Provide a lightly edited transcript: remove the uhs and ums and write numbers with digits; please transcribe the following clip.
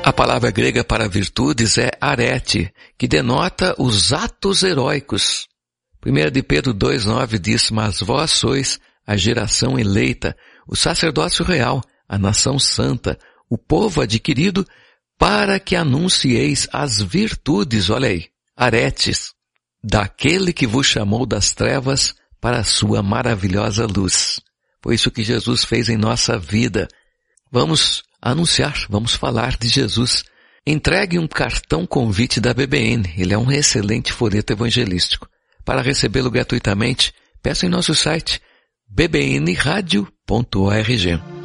A palavra grega para virtudes é arete, que denota os atos heróicos. 1 de Pedro 2,9 diz: mas vós sois a geração eleita, o sacerdócio real, a nação santa, o povo adquirido, para que anuncieis as virtudes, olha aí, aretes, daquele que vos chamou das trevas para a sua maravilhosa luz. Foi isso que Jesus fez em nossa vida. Vamos anunciar, vamos falar de Jesus. Entregue um cartão convite da BBN. Ele é um excelente folheto evangelístico. Para recebê-lo gratuitamente, peça em nosso site bbnradio.org.